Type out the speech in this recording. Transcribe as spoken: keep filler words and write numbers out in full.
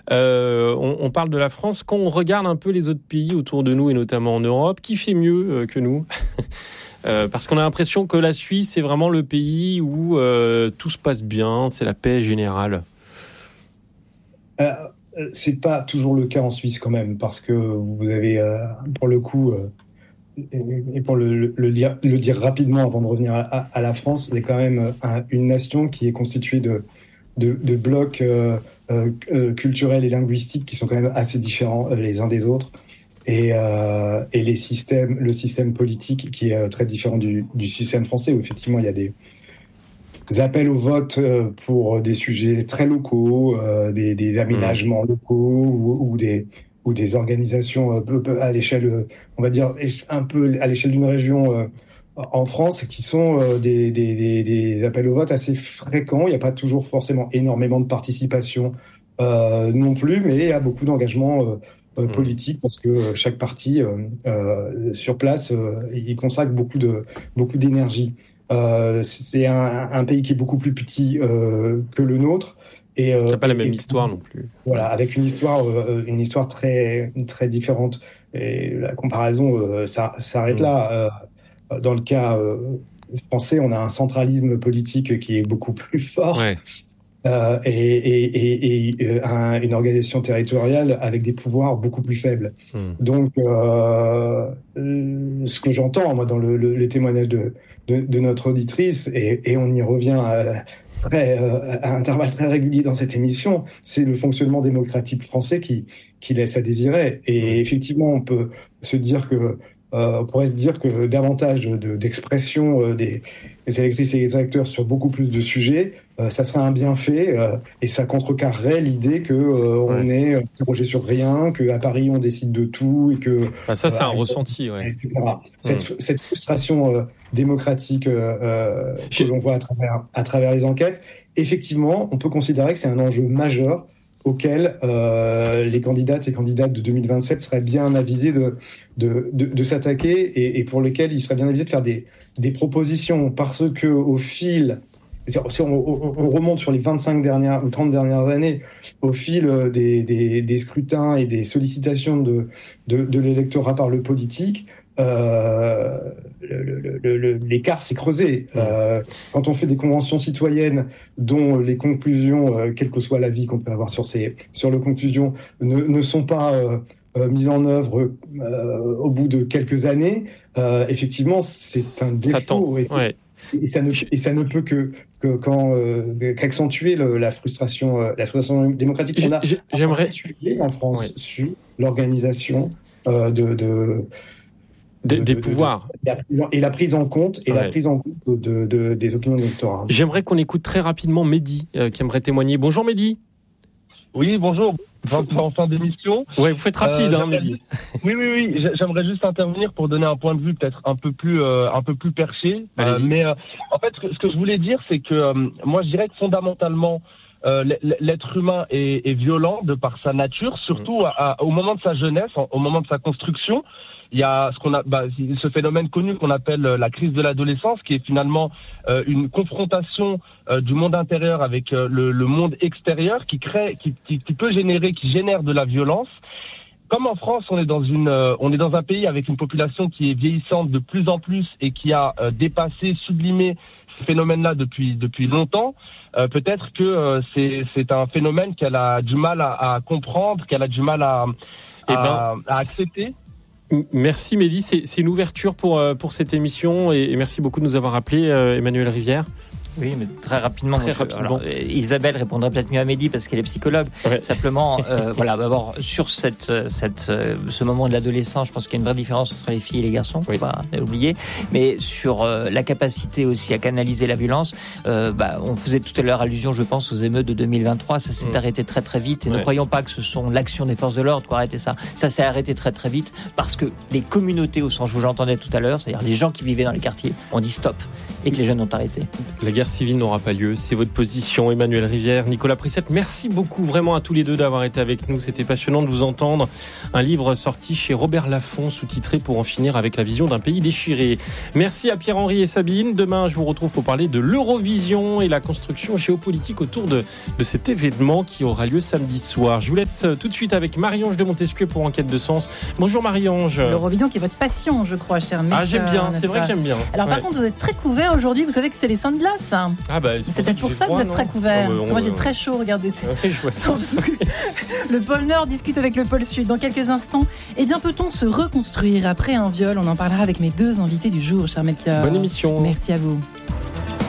Euh, on, on parle de la France. Quand on regarde un peu les autres pays autour de nous, et notamment en Europe, qui fait mieux euh, que nous ? euh, Parce qu'on a l'impression que la Suisse, c'est vraiment le pays où euh, tout se passe bien, c'est la paix générale. Euh, c'est pas toujours le cas en Suisse quand même, parce que vous avez, euh, pour le coup... Euh, et pour le, le, le, dire, le dire rapidement avant de revenir à, à, à la France, c'est quand même un, une nation qui est constituée de, de, de blocs euh, euh, culturels et linguistiques qui sont quand même assez différents euh, les uns des autres, et, euh, et les systèmes, le système politique qui est très différent du, du système français, où effectivement il y a des appels au vote pour des sujets très locaux, euh, des, des aménagements mmh. locaux ou, ou des ou des organisations à l'échelle, on va dire, un peu à l'échelle d'une région en France, qui sont des, des, des, des appels au vote assez fréquents. Il n'y a pas toujours forcément énormément de participation euh, non plus, mais il y a beaucoup d'engagement euh, politique, parce que chaque parti euh, sur place, euh, il consacre beaucoup, de, beaucoup d'énergie. Euh, c'est un, un pays qui est beaucoup plus petit euh, que le nôtre. Et euh, qui n'a pas la et, même et, histoire non plus. Voilà, avec une histoire, euh, une histoire très très différente. Et la comparaison euh, ça s'arrête mmh. là. Euh, dans le cas euh, français, on a un centralisme politique qui est beaucoup plus fort, ouais. euh, et, et, et, et un, une organisation territoriale avec des pouvoirs beaucoup plus faibles. Mmh. Donc, euh, ce que j'entends moi dans le, le, le témoignage de, de, de notre auditrice, et, et on y revient à, Très, euh, à intervalles très réguliers dans cette émission, c'est le fonctionnement démocratique français qui, qui laisse à désirer. Et effectivement, on peut se dire que, euh, on pourrait se dire que davantage de, d'expression euh, des, des électrices et des électeurs sur beaucoup plus de sujets, euh, ça serait un bienfait, euh, et ça contrecarrerait l'idée que euh, on ouais. est interrogé sur rien, que à Paris on décide de tout et que. Bah ça, c'est euh, un ressenti, ouais. Cette, mmh. cette frustration euh, démocratique euh, que l'on voit à travers, à travers les enquêtes, effectivement, on peut considérer que c'est un enjeu majeur auquel euh, les candidates et candidats de deux mille vingt-sept seraient bien avisés de, de, de, de s'attaquer, et, et pour lesquels ils seraient bien avisés de faire des, des propositions, parce que au fil, si on, on, on remonte sur les vingt-cinq dernières ou trente dernières années, au fil des, des, des scrutins et des sollicitations de, de, de l'électorat par le politique, Euh, le, le, le, le, l'écart s'est creusé. Mmh. Euh, quand on fait des conventions citoyennes dont les conclusions, euh, quel que soit l'avis qu'on peut avoir sur ces sur les conclusions, ne, ne sont pas euh, euh, mises en œuvre euh, au bout de quelques années, euh, effectivement, c'est un défaut. Et, ouais. et ça ne et ça ne peut que que quand euh, qu'accentuer le, la frustration euh, la frustration démocratique qu'on a. J'aimerais en France ouais. sur l'organisation euh, de, de Des, de, des de, pouvoirs. De, de, et la prise en compte, et ouais. la prise en compte de, de, des opinions électorales. J'aimerais qu'on écoute très rapidement Mehdi, euh, qui aimerait témoigner. Bonjour Mehdi. Oui, bonjour. En fin d'émission. Ouais, vous faites rapide, euh, hein, Mehdi. Juste... Oui, oui, oui. J'aimerais juste intervenir pour donner un point de vue peut-être un peu plus, euh, un peu plus perché. Euh, mais euh, en fait, ce que je voulais dire, c'est que euh, moi, je dirais que fondamentalement, euh, l'être humain est, est violent de par sa nature, surtout à, à, au moment de sa jeunesse, au moment de sa construction. Il y a ce qu'on a, bah, ce phénomène connu qu'on appelle la crise de l'adolescence, qui est finalement euh, une confrontation euh, du monde intérieur avec euh, le, le monde extérieur, qui crée, qui, qui, qui peut générer, qui génère de la violence. Comme en France, on est dans une, euh, on est dans un pays avec une population qui est vieillissante de plus en plus et qui a euh, dépassé, sublimé ce phénomène-là depuis depuis longtemps. Euh, peut-être que euh, c'est c'est un phénomène qu'elle a du mal à, à comprendre, qu'elle a du mal à à, eh ben, à accepter. Merci Mehdi, c'est, c'est une ouverture pour, pour cette émission, et, et merci beaucoup de nous avoir appelé, euh, Emmanuel Rivière. Oui, mais très rapidement. Très je, rapidement. Alors, Isabelle répondrait peut-être mieux à Mehdi parce qu'elle est psychologue. Ouais. Simplement, euh, voilà, d'abord sur cette, cette, euh, ce moment de l'adolescence, je pense qu'il y a une vraie différence entre les filles et les garçons, faut oui. pas l'oublier. Mais sur euh, la capacité aussi à canaliser la violence, euh, bah, on faisait tout à l'heure allusion, je pense, aux émeutes de deux mille vingt-trois. Ça s'est mmh. arrêté très très vite. Et ouais. ne croyons pas que ce sont l'action des forces de l'ordre qui a arrêté ça. Ça s'est arrêté très très vite parce que les communautés, au sens où j'entendais tout à l'heure, c'est-à-dire les gens qui vivaient dans les quartiers, ont dit stop et que les jeunes ont arrêté. La guerre guerre civile n'aura pas lieu. C'est votre position. Emmanuel Rivière, Nicolas Prissette, merci beaucoup vraiment à tous les deux d'avoir été avec nous. C'était passionnant de vous entendre. Un livre sorti chez Robert Laffont, sous-titré Pour en finir avec la vision d'un pays déchiré. Merci à Pierre-Henri et Sabine. Demain, je vous retrouve pour parler de l'Eurovision et la construction géopolitique autour de, de cet événement qui aura lieu samedi soir. Je vous laisse tout de suite avec Marie-Ange de Montesquieu pour Enquête de Sens. Bonjour Marie-Ange. L'Eurovision qui est votre passion, je crois, cher mec. Ah, j'aime bien, c'est vrai que j'aime bien. Alors, par ouais. contre, vous êtes très couvert aujourd'hui. Vous savez que c'est les Saints de glace. Ah, bah, c'est, c'est peut-être pour ça que vous êtes très couvert. Oh, Parce que moi, j'ai très chaud, regardez. Ouais, je vois ça. Le pôle Nord discute avec le pôle Sud. Dans quelques instants, eh bien, peut-on se reconstruire après un viol ? On en parlera avec mes deux invités du jour, cher Melchior. Bonne émission. Merci à vous.